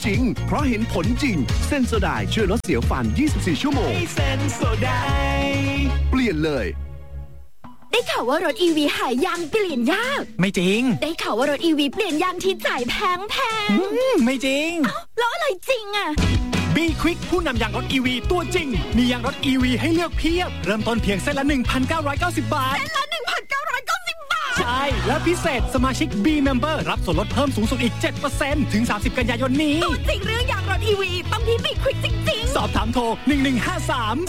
จริงเพราะเห็นผลจริงเซนโซไดช่วยลดเสียวฟัน24ชั่วโมงเซนโซไดเปลี่ยนเลยได้ข่าวว่ารถ EV หายางเปลี่ยนยากไม่จริงได้ข่าวว่ารถ EV เปลี่ยนยางที่จ่ายแพงไม่จริงแล้วอะไรจริงอ่ะ B-Quick ผู้นำยางรถ EV ตัวจริงมียางรถ EV ให้เลือกเพียบเริ่มต้นเพียงเส้นละ 1,990 บาทเส้นละ 1,990 บาทใช่และพิเศษสมาชิก B-Member รับส่วนลดเพิ่มสูงสุดอีก 7% ถึง 30 กันยายนนี้ตัวจริงเรื่องยางรถ EV ต้องที่ B-Quick จริงๆสอบถามโทร1153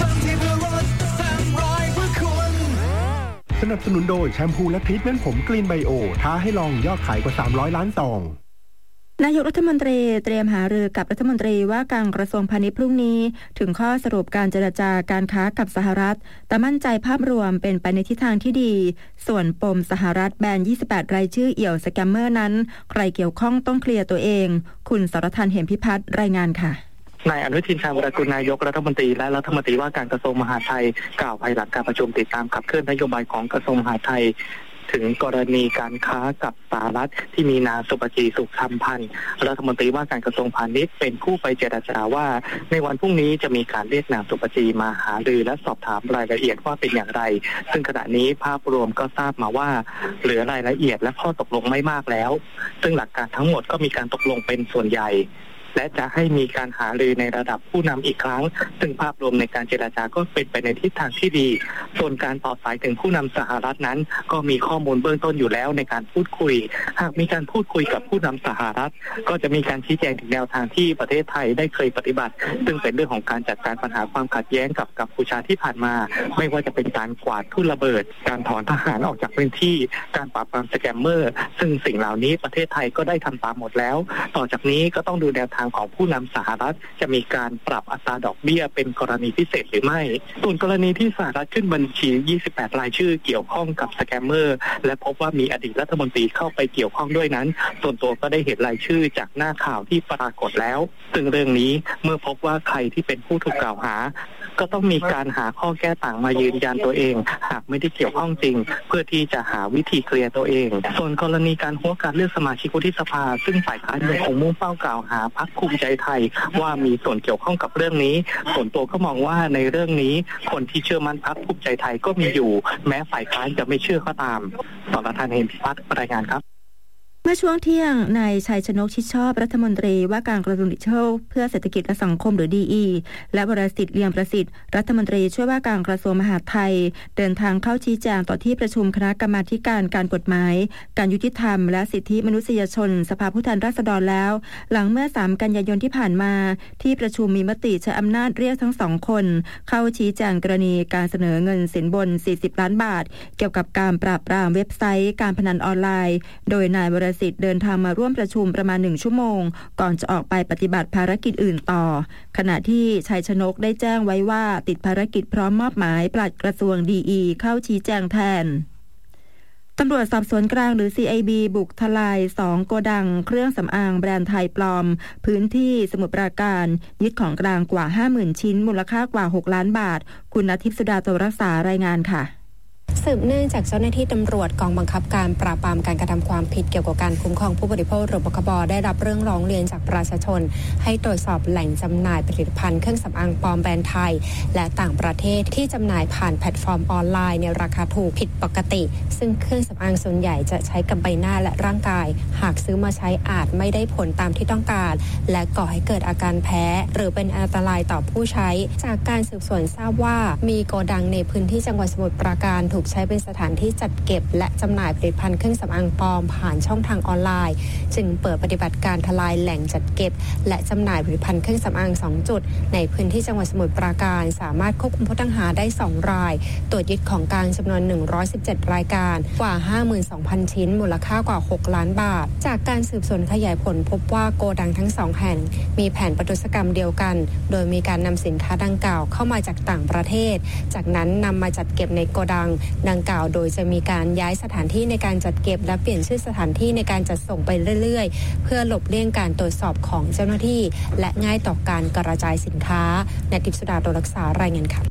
สนับสนุนโดยแชมพูและทรีทเมนต์ผมกรีนไบโอท้าให้ลองยอดขายกว่า300ล้านซองนายกรัฐมนตรีเตรียมหารือกับรัฐมนตรีว่าการกระทรวงพาณิชย์พรุ่งนี้ถึงข้อสรุปการเจรจาการค้ากับสหรัฐแต่มั่นใจภาพรวมเป็นไปในทิศทางที่ดีส่วนปมสหรัฐแบน28รายชื่อเอี่ยวสแกมเมอร์นั้นใครเกี่ยวข้องต้องเคลียร์ตัวเองคุณสรทัน เหมพิพัฒน์รายงานค่ะนายอนุทิน ชาญวีรกูลนายกรัฐมนตรีและรัฐมนตรีว่าการกระทรวงมหาดไทยกล่าวภายหลังการประชุมติดตามขับเคลื่อนนโยบายของกระทรวงมหาดไทยถึงกรณีการค้ากับสหรัฐที่มีนางสุปจีสุขธรรมพันธ์รัฐมนตรีว่าการกระทรวงพาณิชย์เป็นผู้ไปเจรจาว่าในวันพรุ่งนี้จะมีการเรียกนางสุปจีมาหารือและสอบถามรายละเอียดว่าเป็นอย่างไรซึ่งขณะนี้ภาพรวมก็ทราบมาว่าเหลือรายละเอียดและข้อตกลงไม่มากแล้วซึ่งหลักการทั้งหมดก็มีการตกลงเป็นส่วนใหญ่และจะให้มีการหารือในระดับผู้นำอีกครั้งซึ่งภาพรวมในการเจรจาก็เป็นไปในทิศทางที่ดีส่วนการต่อสายถึงผู้นำสหรัฐนั้นก็มีข้อมูลเบื้องต้นอยู่แล้วในการพูดคุยหากมีการพูดคุยกับผู้นำสหรัฐก็จะมีการชี้แจงถึงแนวทางที่ประเทศไทยได้เคยปฏิบัติซึ่งเป็นเรื่องของการจัดการปัญหาความขัดแย้งกับกัมพูชาที่ผ่านมาไม่ว่าจะเป็นการกวาดทุ่นระเบิดการถอนทหารออกจากพื้นที่การปราบปรามสแกมเมอร์ซึ่งสิ่งเหล่านี้ประเทศไทยก็ได้ทำตามหมดแล้วต่อจากนี้ก็ต้องดูแนวทางของผู้นำสหรัฐจะมีการปรับอัตราดอกเบี้ยเป็นกรณีพิเศษหรือไม่ส่วนกรณีที่สหรัฐขึ้นบัญชี28รายชื่อเกี่ยวข้องกับสแกมเมอร์และพบว่ามีอดีตรัฐมนตรีเข้าไปเกี่ยวข้องด้วยนั้นส่วนตัวก็ได้เห็นรายชื่อจากหน้าข่าวที่ปรากฏแล้วซึ่งเรื่องนี้เมื่อพบว่าใครที่เป็นผู้ถูกกล่าวหาก็ต้องมีการหาข้อแก้ต่างมายืนยันตัวเองหากไม่ได้เกี่ยวข้องจริงเพื่อที่จะหาวิธีเคลียร์ตัวเองส่วนกรณีการหัวการเลือกสมาชิกวุฒิสภาซึ่งฝ่ายค้านยังคงมุ่งเป้ากล่าวหาพรรคภูมิใจไทยว่ามีส่วนเกี่ยวข้องกับเรื่องนี้ส่วนตัวก็มองว่าในเรื่องนี้คนที่เชื่อมั่นพรรคภูมิใจไทยก็มีอยู่แม้ฝ่ายค้านจะไม่เชื่อก็ตามสรทัน เหมพิพัฒน์รายงานครับเมื่อช่วงเที่ยงนายชัยชนกชิดชอบรัฐมนตรีว่าการกระทรวงดิจิทัลเพื่อเศรษฐกิจและสังคมหรือ DE และวรสิทธิ์เลี่ยมประสิทธิ์รัฐมนตรีช่วยว่าการกระทรวงมหาดไทยเดินทางเข้าชี้แจงต่อที่ประชุมคณะกรรมาธิการการกฎหมายการยุติธรรมและสิทธิมนุษยชนสภาผู้แทนราษฎรแล้วหลังเมื่อ3กันยายนที่ผ่านมาที่ประชุมมีมติใช้อำนาจเรียกทั้ง2คนเข้าชี้แจงกรณีการเสนอเงินสินบน40ล้านบาทเกี่ยวกับการปราบปรามเว็บไซต์การพนันออนไลน์โดยนายวรสิทธิ์เดินทางมาร่วมประชุมประมาณ1ชั่วโมงก่อนจะออกไปปฏิบัติภารกิจอื่นต่อขณะที่ชัยชนกได้แจ้งไว้ว่าติดภารกิจพร้อมมอบหมายปลัดกระทรวง DE เข้าชี้แจงแทนตำรวจสอบสวนกลางหรือ CIB บุกทลาย2โกดังเครื่องสำอางแบรนด์ไทยปลอมพื้นที่สมุทรปราการยึดของกลางกว่า 50,000 ชิ้นมูลค่ากว่า6ล้านบาทคุณณทิพย์สุดาโตรักษารายงานค่ะสืบเนื่องจากเจ้าหน้าที่ตำรวจกองบังคับการปราบปรามการกระทำความผิดเกี่ยวกับการคุ้มครองผู้บริโภคหรือปคบ.ได้รับเรื่องร้องเรียนจากประชาชนให้ตรวจสอบแหล่งจำหน่ายผลิตภัณฑ์เครื่องสำอางปลอมแบรนด์ไทยและต่างประเทศที่จำหน่ายผ่านแพลตฟอร์มออนไลน์ในราคาถูกผิดปกติซึ่งเครื่องสำอางส่วนใหญ่จะใช้กับใบหน้าและร่างกายหากซื้อมาใช้อาจไม่ได้ผลตามที่ต้องการและก่อให้เกิดอาการแพ้หรือเป็นอันตรายต่อผู้ใช้จากการสืบสวนทราบว่ามีโกดังในพื้นที่จังหวัดสมุทรปราการถูกใช้เป็นสถานที่จัดเก็บและจำหน่ายผลิตภัณฑ์เครื่องสำอางปลอมผ่านช่องทางออนไลน์จึงเปิดปฏิบัติการทลายแหล่งจัดเก็บและจำหน่ายผลิตภัณฑ์เครื่องสำอาง2จุดในพื้นที่จังหวัดสมุทรปราการสามารถควบคุมผู้ต้องหาได้2รายตรวจยึดของกลางจำนวน117รายการกว่า 52,000 ชิ้นมูลค่ากว่า6ล้านบาทจากการสืบสวนขยายผลพบว่าโกดังทั้ง2แห่งมีแผนประทุษกรรมเดียวกันโดยมีการนำสินค้าดังกล่าวเข้ามาจากต่างประเทศจากนั้นนำมาจัดเก็บในโกดังดังกล่าวโดยจะมีการย้ายสถานที่ในการจัดเก็บและเปลี่ยนชื่อสถานที่ในการจัดส่งไปเรื่อยๆเพื่อหลบเลี่ยงการตรวจสอบของเจ้าหน้าที่และง่ายต่อการกระจายสินค้าณทิพย์สุดาโตรักษารายงานค่ะ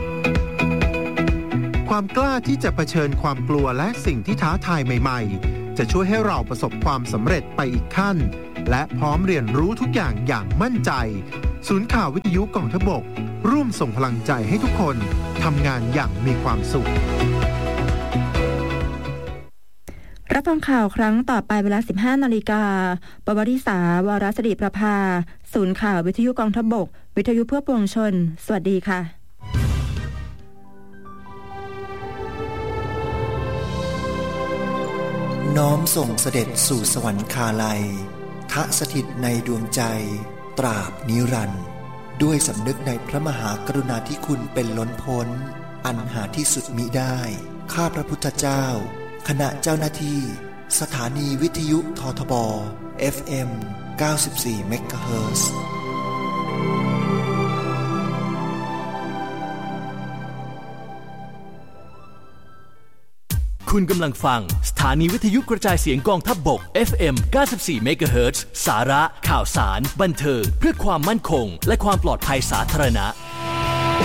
ความกล้าที่จะเผชิญความกลัวและสิ่งที่ท้าทายใหม่ๆจะช่วยให้เราประสบความสำเร็จไปอีกขั้นและพร้อมเรียนรู้ทุกอย่างอย่างมั่นใจศูนย์ข่าววิทยุกองทัพบกร่วมส่งพลังใจให้ทุกคนทำงานอย่างมีความสุขรับฟังข่าวครั้งต่อไปเวลา 15 นาฬิกาปวริษาวรสิริประภาศูนย์ข่าววิทยุกองทัพบกวิทยุเพื่อปวงชนสวัสดีค่ะน้อมส่งเสด็จสู่สวรรคาลัยทะสถิตในดวงใจตราบนิรันดร์ด้วยสำนึกในพระมหากรุณาธิคุณเป็นล้นพ้นอันหาที่สุดมิได้ข้าพระพุทธเจ้าคณะเจ้าหน้าที่สถานีวิทยุททบ FM 94 เมกะเฮิรตซ์คุณกำลังฟังสถานีวิทยุกระจายเสียงกองทัพบก FM 94 เมกะเฮิรตซ์สาระข่าวสารบันเทิงเพื่อความมั่นคงและความปลอดภัยสาธารณะ